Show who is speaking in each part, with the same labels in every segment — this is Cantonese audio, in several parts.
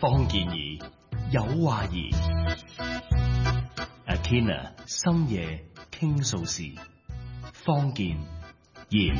Speaker 1: 方健儀有話兒 Akina 深夜傾訴時，方健言。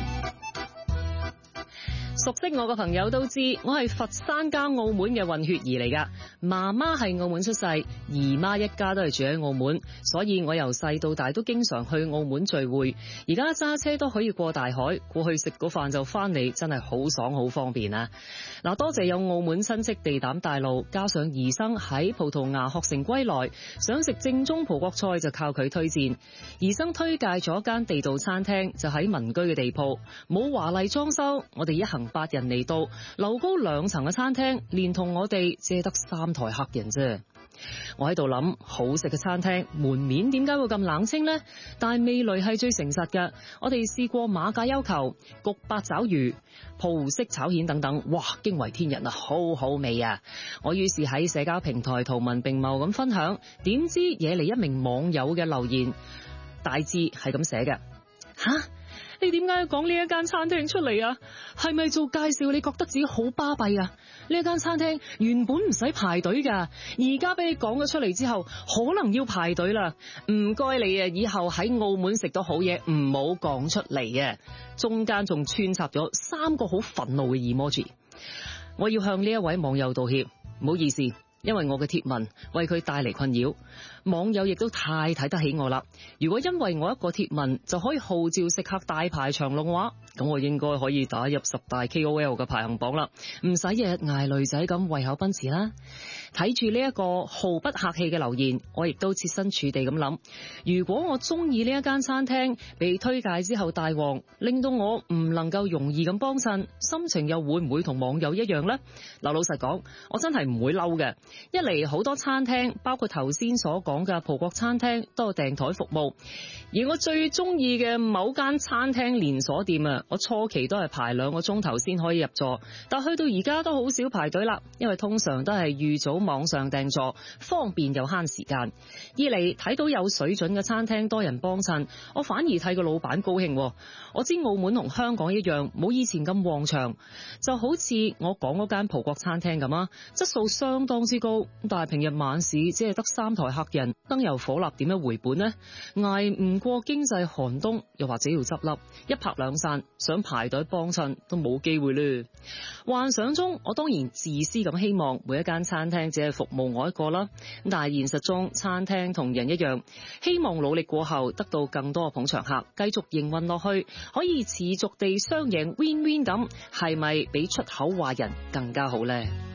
Speaker 2: 熟悉我嘅朋友都知，我係佛山加澳門嘅混血兒嚟噶。媽媽係澳門出世，姨媽一家都係住喺澳門，所以我由細到大都經常去澳門聚會。而家揸車都可以過大海，過去食個飯就翻嚟，真係好爽好方便啊！嗱，多謝有澳門親戚地膽帶路，加上兒生喺葡萄牙學成歸來，想食正宗葡國菜就靠佢推薦。兒生推介咗一間地道餐廳，就喺民居嘅地鋪，冇華麗裝修，我哋一行8人嚟到，樓高2層嘅餐廳，連同我哋借得3台客人啫。我喺度諗，好食嘅餐廳門面點解會咁冷清呢？但係味蕾係最誠實嘅。我哋試過馬介休球、焗八爪魚、葡式炒蜆等等，哇，驚為天人啊，好好味啊！我於是喺社交平台圖文並茂咁分享，點知惹嚟一名網友嘅留言，大致係咁寫嘅：吓？你點解要講呢一間餐廳出嚟啊？係咪做介紹你覺得自己好巴閉啊？呢一間餐廳原本唔使排隊噶，而家俾你講咗出嚟之後，可能要排隊啦。唔該你啊，以後喺澳門食到好嘢唔好講出嚟啊！中間仲穿插咗3個好憤怒嘅 emoji。我要向呢一位網友道歉，唔好意思，因為我嘅貼文為佢帶嚟困擾。網友亦都太睇得起我啦！如果因為我一個貼文就可以號召食客大排長龍嘅話，咁我應該可以打入10大 KOL 嘅排行榜啦，唔使日日捱女仔咁胃口奔馳啦。睇住呢一個毫不客氣嘅留言，我亦都設身處地咁諗，如果我中意呢一間餐廳，被推介之後大旺，令到我唔能夠容易咁幫襯，心情又會唔會同網友一樣呢？嗱，老實講，我真係唔會嬲嘅。一嚟好多餐廳，包括頭先所講嘅葡國餐廳都有訂台服務，而我最中意嘅某間餐廳連鎖店啊，我初期都係排2個鐘頭先可以入座，但去到而家都好少排隊啦，因為通常都係預早網上訂座，方便又慳時間。二嚟睇到有水準嘅餐廳多人幫襯，我反而替個老闆高興。我知澳門同香港一樣，冇以前咁旺場，就好似我講嗰間葡國餐廳咁啊，質素相當之高，但係平日晚市只係得3台客人，燈油火蠟點樣回本呢？捱唔過經濟寒冬，又或者要執笠，一拍兩散，想排隊幫襯都冇機會咧。幻想中我當然自私咁希望每一間餐廳只係服務我一個啦，但係現實中餐廳同人一樣，希望努力過後得到更多嘅捧場客，繼續營運落去，可以持續地雙贏 win win 咁，係咪比出口話人更加好呢？